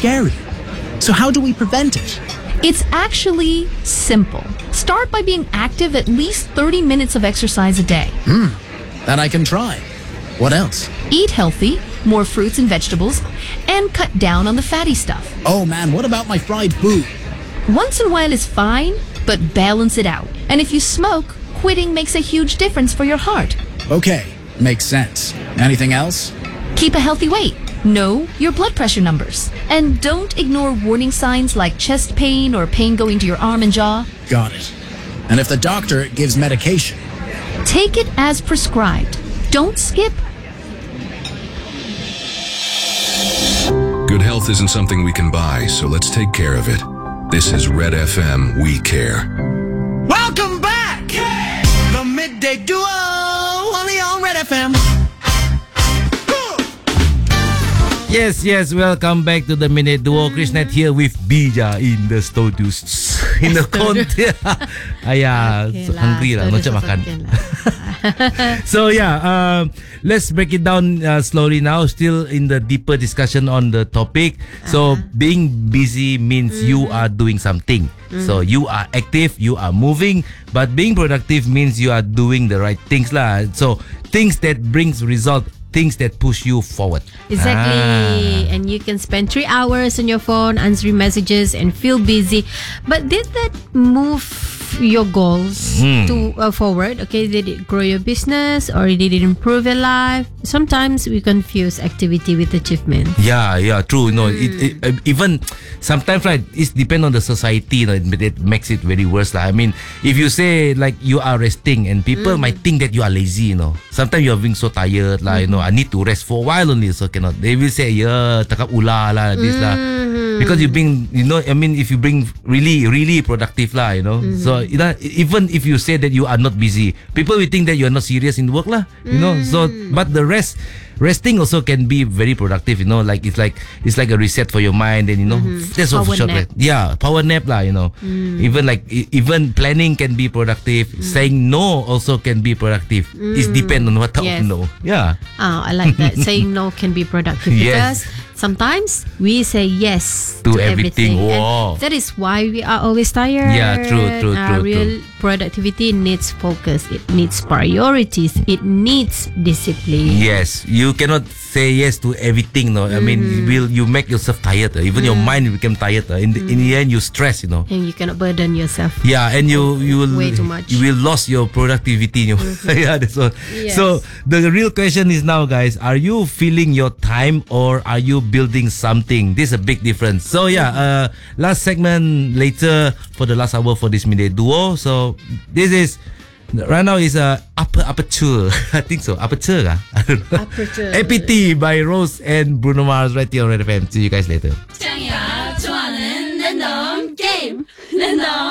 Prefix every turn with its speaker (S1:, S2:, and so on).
S1: scary. So how do we prevent it?
S2: It's actually simple. Start by being active at least 30 minutes of exercise a day.
S1: That I can try. What else?
S2: Eat healthy, more fruits and vegetables, and cut down on the fatty stuff.
S1: Oh man, what about my fried food?
S2: Once in a while is fine, but balance it out. And if you smoke, quitting makes a huge difference for your heart.
S1: Okay, makes sense. Anything else?
S2: Keep a healthy weight. Know your blood pressure numbers. And don't ignore warning signs like chest pain or pain going to your arm and jaw.
S1: Got it. And if the doctor gives medication?
S2: Take it as prescribed. Don't skip.
S3: Good health isn't something we can buy, so let's take care of it. This is Red FM, We Care.
S4: Welcome back! The Midday Duo, only on Red FM.
S5: Yes, welcome back to the Minute Duo. Krishnet here with Bija in the studios. In the content. Hungry lah, macam makan. So let's break it down slowly now. Still in the deeper discussion on the topic. So being busy means you are doing something. So you are active, you are moving, but being productive means you are doing the right things lah. So things that brings result, things that push you forward.
S6: Exactly. And you can spend 3 hours on your phone answering messages and feel busy. But did that move your goals to forward? Okay, did it grow your business or did it improve your life? Sometimes we confuse activity with achievement.
S5: Yeah, true. No, it even sometimes right, it depends on the society. It makes it very worse. I mean, if you say like you are resting and people might think that you are lazy. Sometimes you are being so tired. I need to rest for a while only, so cannot. They will say, takap ulah lah, this lah. Because you bring, if you bring really productive lah, So, even if you say that you are not busy, people will think that you are not serious in work lah, So, but the resting also can be very productive, Like it's like a reset for your mind, and that's
S6: Power
S5: for short.
S6: nap.
S5: Yeah, power nap lah, Even planning can be productive. Saying no also can be productive. It depends on what type of no. Yeah.
S6: Oh, I like that. Saying no can be productive
S5: Yes.
S6: because sometimes we say yes
S5: To
S6: to
S5: everything. Wow.
S6: And that is why we are always tired.
S5: Yeah, true.
S6: Real productivity needs focus. It needs priorities. It needs discipline.
S5: Yes, you cannot say yes to everything. I mean, you make yourself tired. Even your mind will become tired. In the end, you stress.
S6: And you cannot burden yourself.
S5: Yeah, and you will
S6: way too much.
S5: You will lose your productivity. Yeah, that's all.
S6: Yes.
S5: So the real question is now, guys, are you filling your time or are you building something? This is a big difference. So last segment later for the last hour for this Midday Duo. So this is right now is Aperture. I think so. Aperture. I don't know.
S6: Aperture.
S5: APT by Rose and Bruno Mars right here on Red FM. See you guys later.